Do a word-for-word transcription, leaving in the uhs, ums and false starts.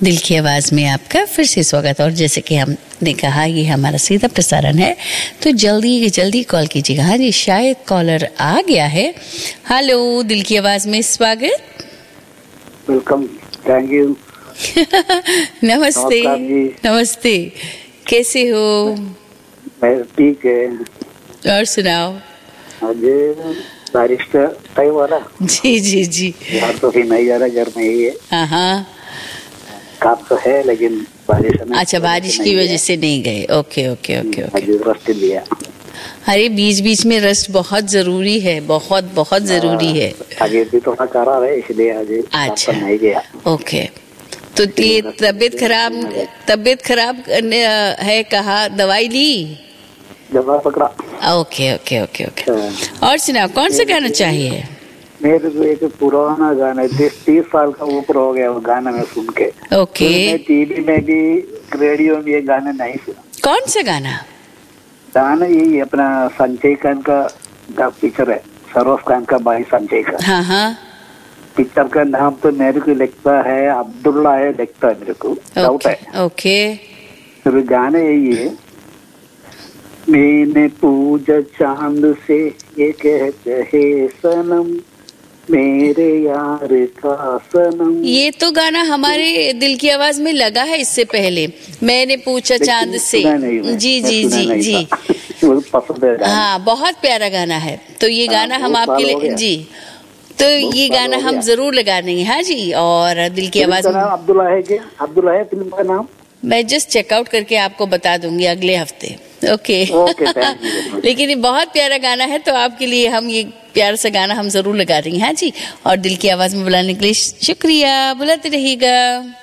दिल की आवाज में आपका फिर से स्वागत। और जैसे कि हमने कहा ये हमारा सीधा प्रसारण है, तो जल्दी जल्दी कॉल कीजिएगा। हाँ जी, शायद कॉलर आ गया है। हेलो, दिल की आवाज में स्वागत। Welcome, thank you. नमस्ते नमस्ते, कैसे हो? मैं ठीक है। और सुनाओ। आज बारिश का टाइम हो रहा। जी जी जी। यार तो फिर नहीं जा रहा, घर में ही है। हाँ हाँ, काम तो है लेकिन बारिश है। अच्छा, बारिश की वजह से नहीं गए। Okay okay okay okay. Rest लिया। अरे बीच बीच में रेस्ट बहुत जरूरी है, बहुत बहुत जरूरी है। आगे भी थोड़ा करा है इसलिए आज अच्छा, नहीं गया। ओके। तो ये तबीयत खराब तबीयत खराब है, कहा दवाई ली? दवा पकड़ा। Okay okay okay okay. और सुनाओ, कौन सा गाना चाहिए? मेरे को एक पुराना गाना, तीस साल का ऊपर हो गया वो गाना मैं सुन के। ओके। टीवी में भी रेडियो में ये गाना नहीं सुना। कौन सा गाना? गाना यही अपना संजय खान का, का पिक्चर है, सरोज खान का भाई संजय खान। हाँ हाँ। पिक्चर का नाम तो मेरे को लिखता है अब्दुल्ला है, लिखता है मेरे को डाउट है। ओके। तो गाना यही है, मैंने पूजा चांद से ये कहते है सनम, मेरे यार का सनम। ये तो गाना हमारे दिल की आवाज में लगा है इससे पहले। मैंने पूछा चांद से। जी जी जी जी। पसंद है। हाँ, बहुत प्यारा गाना है। तो ये गाना हम आपके लिए, जी, तो ये गाना हम जरूर लगा देंगे। हाँ जी। और दिल की आवाज में अब्दुल्ला है क्या? अब्दुल्ला है फिल्म का नाम? मैं जस्ट चेकआउट करके आपको बता दूंगी अगले हफ्ते। ओके। ओके, लेकिन ये बहुत प्यारा गाना है, तो आपके लिए हम ये प्यारा सा गाना हम जरूर लगा देंगे। हाँ जी। और दिल की आवाज में बुलाने के लिए शुक्रिया, बुलाते रहिएगा।